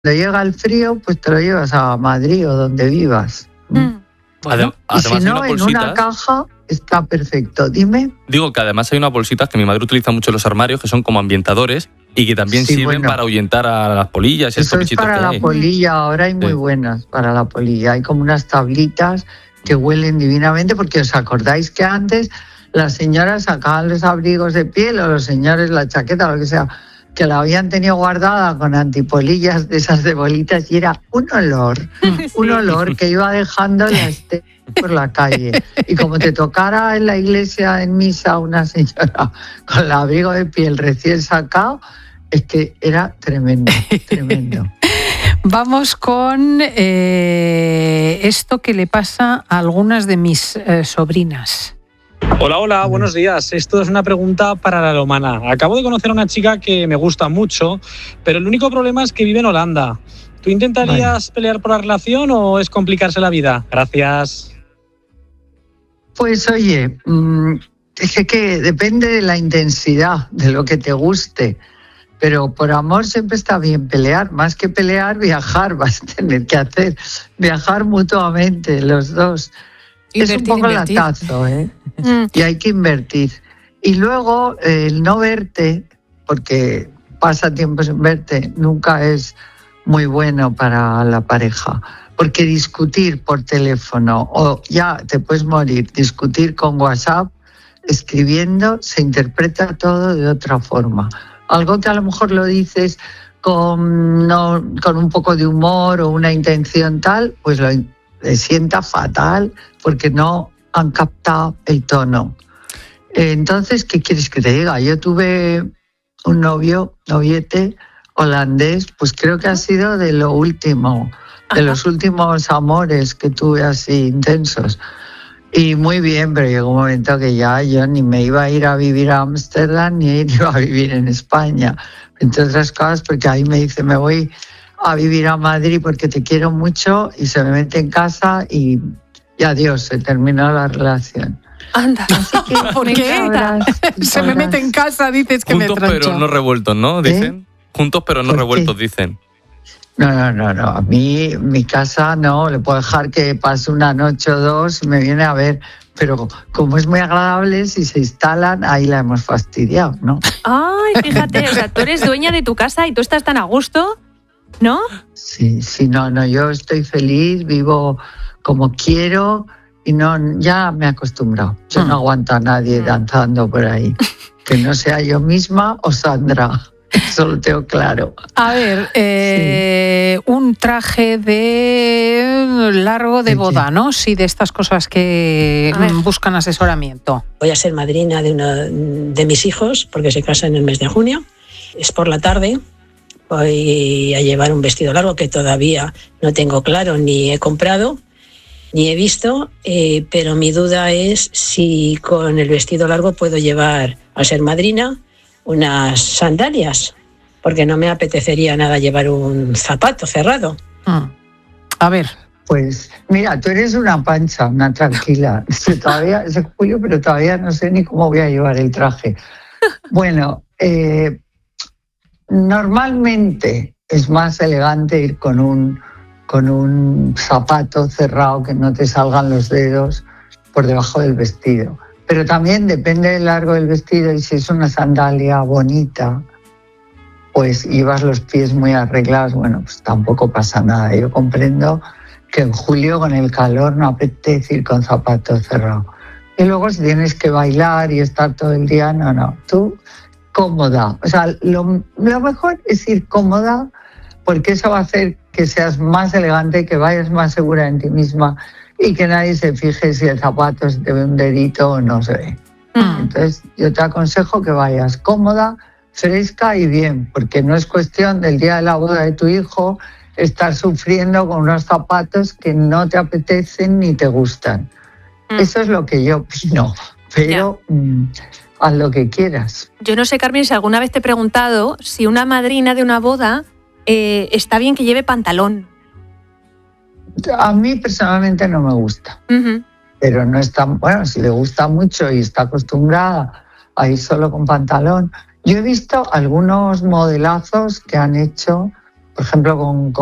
llega el frío, pues te lo llevas a Madrid o donde vivas. Bueno, y si no, en una caja está perfecto. Dime. Digo que además hay unas bolsitas que mi madre utiliza mucho en los armarios, que son como ambientadores y que también sirven para ahuyentar a las polillas. Eso es para la polilla, ahora hay muy buenas para la polilla. Hay como unas tablitas que huelen divinamente, porque os acordáis que antes las señoras sacaban los abrigos de piel o los señores la chaqueta, lo que sea, que la habían tenido guardada con antipolillas de esas de bolitas y era un olor que iba dejando la estela por la calle. Y como te tocara en la iglesia, en misa, una señora con el abrigo de piel recién sacado, es que era tremendo, tremendo. Vamos con esto que le pasa a algunas de mis sobrinas. Hola, buenos días. Esto es una pregunta para la Lomana. Acabo de conocer a una chica que me gusta mucho, pero el único problema es que vive en Holanda. ¿Tú intentarías pelear por la relación o es complicarse la vida? Gracias. Pues oye, es que depende de la intensidad, de lo que te guste. Pero por amor siempre está bien pelear. Más que pelear, viajar vas a tener que hacer. Viajar mutuamente, los dos. Es un poco latazo, ¿eh? Y hay que invertir. Y luego el no verte, porque pasa tiempo sin verte, nunca es muy bueno para la pareja. Porque discutir por teléfono, o ya te puedes morir, discutir con WhatsApp, escribiendo, se interpreta todo de otra forma. Algo que a lo mejor lo dices con un poco de humor o una intención tal, pues le sienta fatal porque no han captado el tono. Entonces, ¿qué quieres que te diga? Yo tuve un noviete holandés, pues creo que ha sido de lo último, de los últimos amores que tuve así intensos. Y muy bien, pero llegó un momento que ya yo ni me iba a ir a vivir a Ámsterdam ni iba a vivir en España. Entre otras cosas, porque ahí me dice, me voy a vivir a Madrid porque te quiero mucho, y se me mete en casa y adiós, se terminó la relación. Anda, ¿por qué? Se me mete en casa, dices que juntos me trancho. Pero no revueltos, ¿no? Dicen. Juntos pero no revueltos, dicen. No. A mí, mi casa no, le puedo dejar que pase una noche o dos, me viene a ver. Pero como es muy agradable, si se instalan, ahí la hemos fastidiado, ¿no? Ay, fíjate, o sea, tú eres dueña de tu casa y tú estás tan a gusto, ¿no? Sí, no, yo estoy feliz, vivo como quiero y ya me he acostumbrado. Yo no aguanto a nadie danzando por ahí. Que no sea yo misma o Sandra. Eso lo tengo claro. A ver, un traje de largo de boda, ¿no? Sí, de estas cosas que buscan asesoramiento. Voy a ser madrina de uno de mis hijos, porque se casa en el mes de junio. Es por la tarde. Voy a llevar un vestido largo que todavía no tengo claro, ni he comprado, ni he visto, pero mi duda es si con el vestido largo puedo llevar, al ser madrina, unas sandalias, porque no me apetecería nada llevar un zapato cerrado. A ver. Pues mira, tú eres una pancha, una tranquila. Todavía es julio, pero todavía no sé ni cómo voy a llevar el traje. Bueno, normalmente es más elegante ir con un zapato cerrado que no te salgan los dedos por debajo del vestido. Pero también depende del largo del vestido, y si es una sandalia bonita, pues llevas los pies muy arreglados, bueno, pues tampoco pasa nada. Yo comprendo que en julio con el calor no apetece ir con zapatos cerrados. Y luego si tienes que bailar y estar todo el día, no, tú cómoda. O sea, lo mejor es ir cómoda, porque eso va a hacer que seas más elegante, que vayas más segura en ti misma y que nadie se fije si el zapato se te ve un dedito o no se ve. Entonces yo te aconsejo que vayas cómoda, fresca y bien, porque no es cuestión del día de la boda de tu hijo estar sufriendo con unos zapatos que no te apetecen ni te gustan. Eso es lo que yo opino, pero haz lo que quieras. Yo no sé, Carmen, si alguna vez te he preguntado si una madrina de una boda está bien que lleve pantalón. A mí personalmente no me gusta, pero no es tan bueno. Si le gusta mucho y está acostumbrada a ir solo con pantalón. Yo he visto algunos modelazos que han hecho por ejemplo, con